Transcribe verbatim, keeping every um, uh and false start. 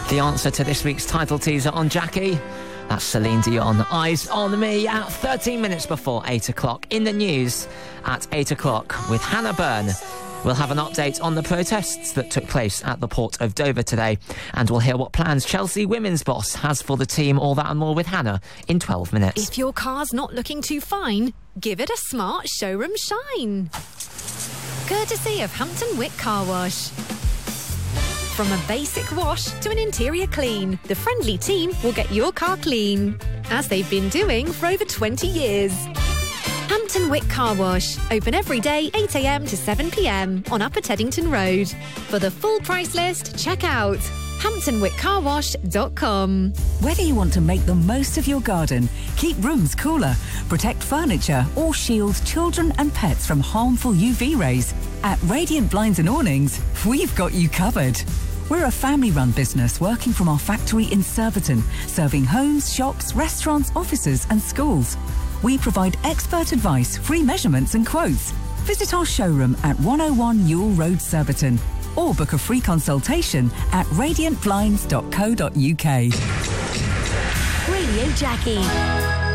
The answer to this week's title teaser on Jackie, that's Celine Dion, Eyes on Me, at thirteen minutes before eight o'clock. In the news at eight o'clock with Hannah Byrne. We'll have an update on the protests that took place at the Port of Dover today, and we'll hear what plans Chelsea women's boss has for the team. All that and more with Hannah in twelve minutes. If your car's not looking too fine, give it a smart showroom shine. Courtesy of Hampton Wick Car Wash. From a basic wash to an interior clean, the friendly team will get your car clean, as they've been doing for over twenty years. Hampton Wick Car Wash, open every day eight a m to seven p m on Upper Teddington Road. For the full price list, check out hampton wick car wash dot com. Whether you want to make the most of your garden, keep rooms cooler, protect furniture or shield children and pets from harmful U V rays, at Radiant Blinds and Awnings, we've got you covered. We're a family-run business working from our factory in Surbiton, serving homes, shops, restaurants, offices and schools. We provide expert advice, free measurements and quotes. Visit our showroom at one oh one Ewell Road, Surbiton, or book a free consultation at radiant blinds dot co dot u k. Radio Jackie.